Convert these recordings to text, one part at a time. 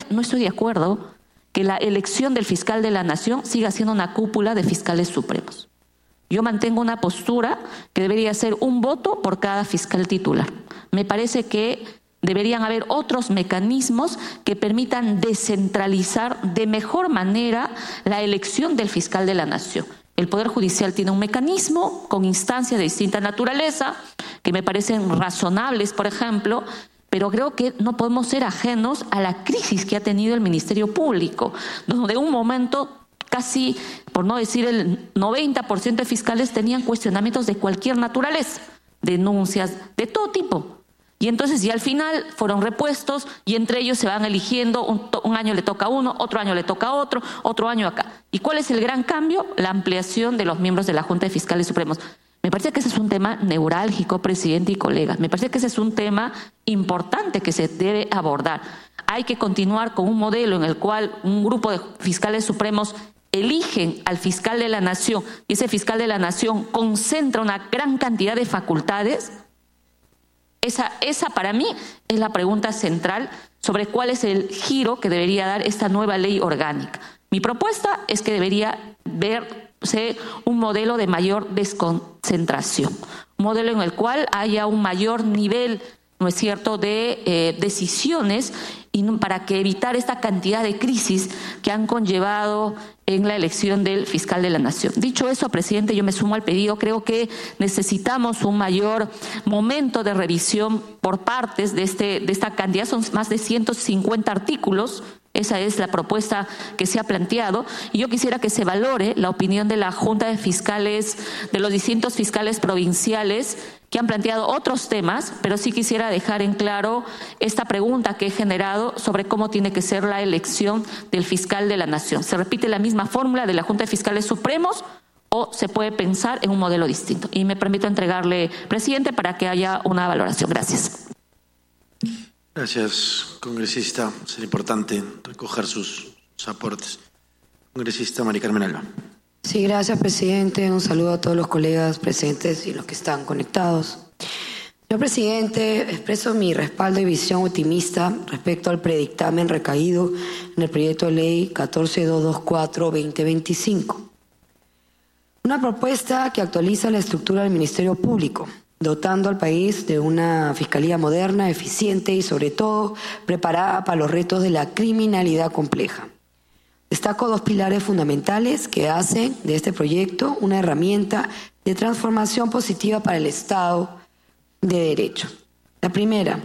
no estoy de acuerdo que la elección del fiscal de la Nación siga siendo una cúpula de fiscales supremos. Yo mantengo una postura que debería ser un voto por cada fiscal titular. Me parece que deberían haber otros mecanismos que permitan descentralizar de mejor manera la elección del fiscal de la Nación. El Poder Judicial tiene un mecanismo con instancias de distinta naturaleza que me parecen razonables, por ejemplo, pero creo que no podemos ser ajenos a la crisis que ha tenido el Ministerio Público, donde en un momento casi, por no decir el 90% de fiscales tenían cuestionamientos de cualquier naturaleza, denuncias de todo tipo. Y entonces, y al final fueron repuestos y entre ellos se van eligiendo, un año le toca a uno, otro año le toca a otro año acá. ¿Y cuál es el gran cambio? La ampliación de los miembros de la Junta de Fiscales Supremos. Me parece que ese es un tema neurálgico, presidente y colegas. Me parece que ese es un tema importante que se debe abordar. Hay que continuar con un modelo en el cual un grupo de fiscales supremos eligen al fiscal de la Nación y ese fiscal de la Nación concentra una gran cantidad de facultades. Esa para mí es la pregunta central sobre cuál es el giro que debería dar esta nueva ley orgánica. Mi propuesta es que debería verse un modelo de mayor desconcentración, un modelo en el cual haya un mayor nivel, ¿no es cierto?, de decisiones y para que evitar esta cantidad de crisis que han conllevado en la elección del fiscal de la Nación. Dicho eso, presidente, yo me sumo al pedido. Creo que necesitamos un mayor momento de revisión por partes de esta cantidad. Son más de 150 artículos. Esa es la propuesta que se ha planteado. Y yo quisiera que se valore la opinión de la Junta de Fiscales, de los distintos fiscales provinciales que han planteado otros temas, pero sí quisiera dejar en claro esta pregunta que he generado sobre cómo tiene que ser la elección del fiscal de la Nación. ¿Se repite la misma fórmula de la Junta de Fiscales Supremos o se puede pensar en un modelo distinto? Y me permito entregarle, presidente, para que haya una valoración. Gracias. Gracias, congresista. Será importante recoger sus aportes. Congresista María Carmen Alba. Sí, gracias, presidente. Un saludo a todos los colegas presentes y los que están conectados. Señor presidente, expreso mi respaldo y visión optimista respecto al predictamen recaído en el proyecto de ley 14224-2025. Una propuesta que actualiza la estructura del Ministerio Público, dotando al país de una fiscalía moderna, eficiente y, sobre todo, preparada para los retos de la criminalidad compleja. Destaco dos pilares fundamentales que hacen de este proyecto una herramienta de transformación positiva para el Estado de Derecho. La primera,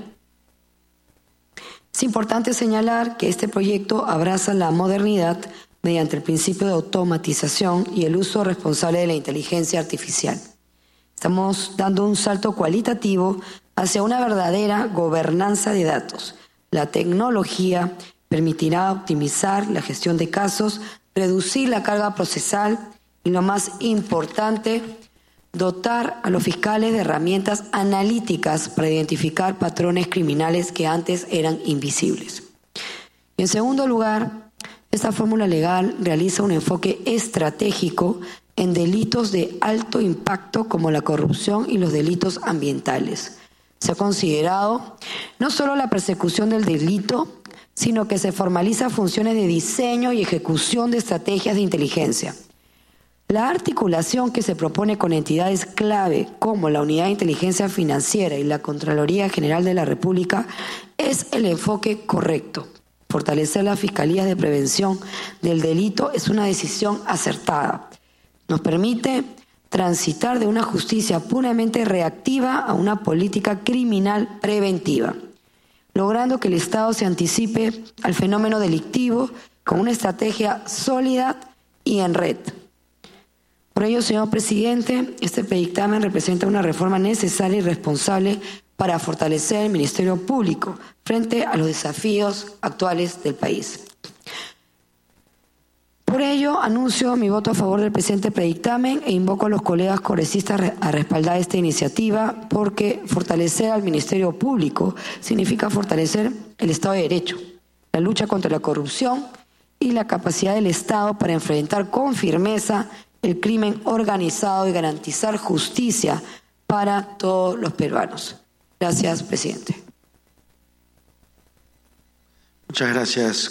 es importante señalar que este proyecto abraza la modernidad mediante el principio de automatización y el uso responsable de la inteligencia artificial. Estamos dando un salto cualitativo hacia una verdadera gobernanza de datos. La tecnología permitirá optimizar la gestión de casos, reducir la carga procesal y, lo más importante, dotar a los fiscales de herramientas analíticas para identificar patrones criminales que antes eran invisibles. Y en segundo lugar, esta fórmula legal realiza un enfoque estratégico en delitos de alto impacto como la corrupción y los delitos ambientales. Se ha considerado no solo la persecución del delito, sino que se formaliza funciones de diseño y ejecución de estrategias de inteligencia. La articulación que se propone con entidades clave como la Unidad de Inteligencia Financiera y la Contraloría General de la República es el enfoque correcto. Fortalecer las fiscalías de prevención del delito es una decisión acertada. Nos permite transitar de una justicia puramente reactiva a una política criminal preventiva, logrando que el Estado se anticipe al fenómeno delictivo con una estrategia sólida y en red. Por ello, señor presidente, este dictamen representa una reforma necesaria y responsable para fortalecer el Ministerio Público frente a los desafíos actuales del país. Por ello, anuncio mi voto a favor del presente predictamen e invoco a los colegas congresistas a respaldar esta iniciativa, porque fortalecer al Ministerio Público significa fortalecer el Estado de Derecho, la lucha contra la corrupción y la capacidad del Estado para enfrentar con firmeza el crimen organizado y garantizar justicia para todos los peruanos. Gracias, presidente. Muchas gracias.